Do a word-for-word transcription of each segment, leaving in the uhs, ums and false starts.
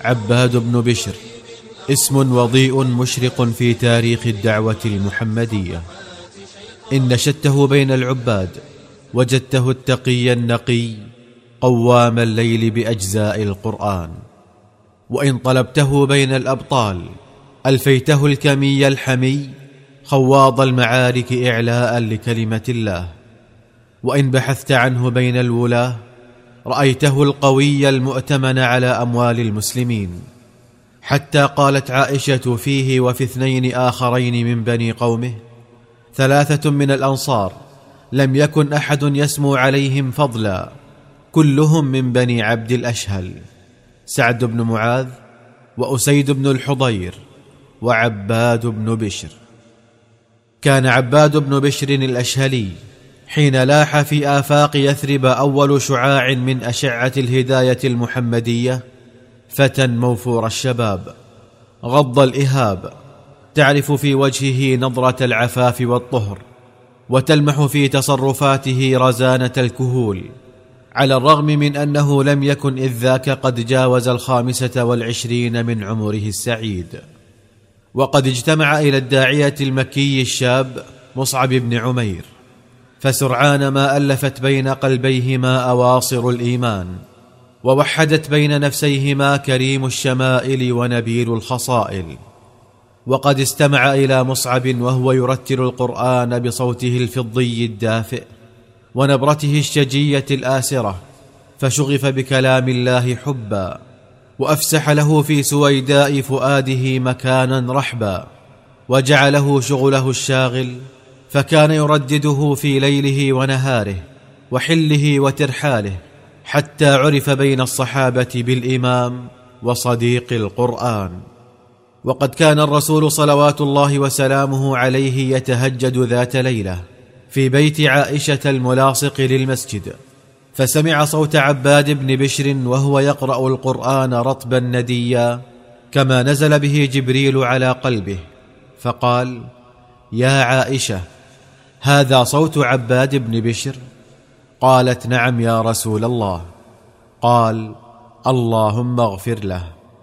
عباد بن بشر اسم وضيء مشرق في تاريخ الدعوة المحمدية. إن نشدته بين العباد وجدته التقي النقي قوام الليل بأجزاء القرآن، وإن طلبته بين الأبطال ألفيته الكمي الحمي خواض المعارك إعلاء لكلمة الله، وإن بحثت عنه بين الولاة رأيته القوي المؤتمن على أموال المسلمين، حتى قالت عائشة فيه وفي اثنين آخرين من بني قومه: ثلاثة من الأنصار لم يكن أحد يسمو عليهم فضلا، كلهم من بني عبد الأشهل، سعد بن معاذ وأسيد بن الحضير وعباد بن بشر. كان عباد بن بشر الأشهلي حين لاح في آفاق يثرب أول شعاع من أشعة الهداية المحمدية فتى موفور الشباب غض الإهاب، تعرف في وجهه نظرة العفاف والطهر، وتلمح في تصرفاته رزانة الكهول، على الرغم من أنه لم يكن إذ ذاك قد جاوز الخامسة والعشرين من عمره السعيد. وقد اجتمع إلى الداعية المكي الشاب مصعب بن عمير، فسرعان ما ألفت بين قلبيهما أواصر الإيمان، ووحدت بين نفسيهما كريم الشمائل ونبيل الخصائل. وقد استمع إلى مصعب وهو يرتل القرآن بصوته الفضي الدافئ ونبرته الشجية الآسرة، فشغف بكلام الله حبا، وأفسح له في سويداء فؤاده مكانا رحبا، وجعله شغله الشاغل، فكان يردده في ليله ونهاره وحله وترحاله، حتى عرف بين الصحابة بالإمام وصديق القرآن. وقد كان الرسول صلوات الله وسلامه عليه يتهجد ذات ليلة في بيت عائشة الملاصق للمسجد، فسمع صوت عباد بن بشر وهو يقرأ القرآن رطبا نديا كما نزل به جبريل على قلبه، فقال: يا عائشة، هذا صوت عباد بن بشر؟ قالت: نعم يا رسول الله. قال: اللهم اغفر له.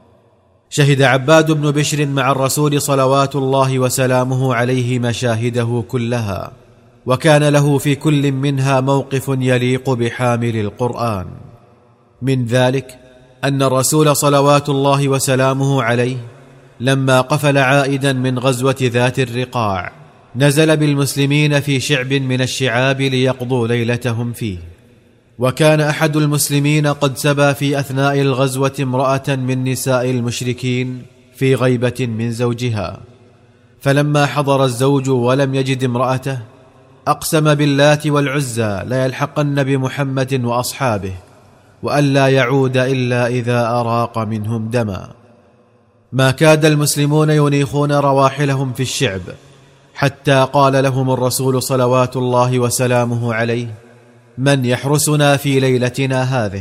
شهد عباد بن بشر مع الرسول صلوات الله وسلامه عليه مشاهده كلها، وكان له في كل منها موقف يليق بحامل القرآن. من ذلك أن الرسول صلوات الله وسلامه عليه لما قفل عائدا من غزوة ذات الرقاع نزل بالمسلمين في شعب من الشعاب ليقضوا ليلتهم فيه، وكان أحد المسلمين قد سبى في أثناء الغزوة امرأة من نساء المشركين في غيبة من زوجها، فلما حضر الزوج ولم يجد امرأته أقسم باللات والعزى ليلحقن بمحمد وأصحابه، وألا يعود إلا إذا أراق منهم دما. ما كاد المسلمون ينيخون رواحلهم في الشعب حتى قال لهم الرسول صلوات الله وسلامه عليه: من يحرسنا في ليلتنا هذه؟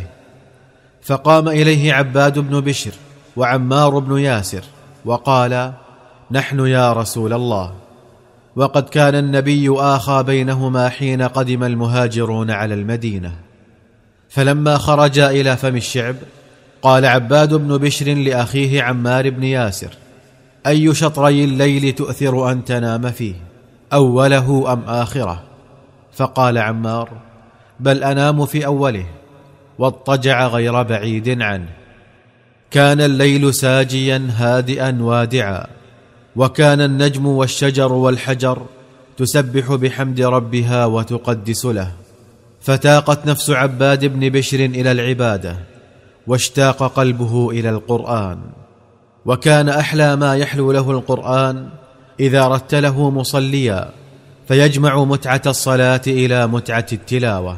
فقام إليه عباد بن بشر وعمار بن ياسر وقال: نحن يا رسول الله. وقد كان النبي آخى بينهما حين قدم المهاجرون على المدينة. فلما خرجا إلى فم الشعب قال عباد بن بشر لأخيه عمار بن ياسر: أي شطري الليل تؤثر أن تنام فيه، أوله أم آخره؟ فقال عمار: بل أنام في أوله، واضطجع غير بعيد عنه. كان الليل ساجيا هادئا وادعا، وكان النجم والشجر والحجر تسبح بحمد ربها وتقدس له، فتاقت نفس عباد بن بشر إلى العبادة، واشتاق قلبه إلى القرآن. وكان أحلى ما يحلو له القرآن إذا رتله مصليا، فيجمع متعة الصلاة إلى متعة التلاوة.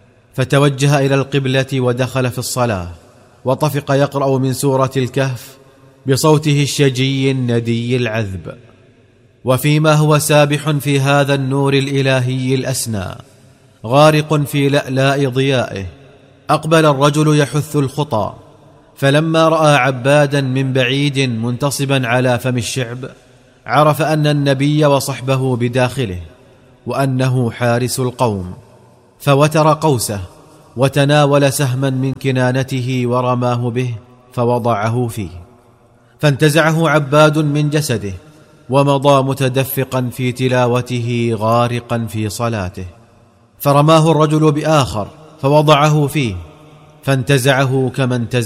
فتوجه إلى القبلة ودخل في الصلاة، وطفق يقرأ من سورة الكهف بصوته الشجي الندي العذب. وفيما هو سابح في هذا النور الإلهي الأسنى غارق في لألاء ضيائه، أقبل الرجل يحث الخطى، فلما رأى عبادا من بعيد منتصبا على فم الشعب عرف أن النبي وصحبه بداخله، وأنه حارس القوم، فوتر قوسه وتناول سهما من كنانته ورماه به فوضعه فيه، فانتزعه عباد من جسده ومضى متدفقا في تلاوته غارقا في صلاته. فرماه الرجل بآخر فوضعه فيه، فانتزعه كما انتزع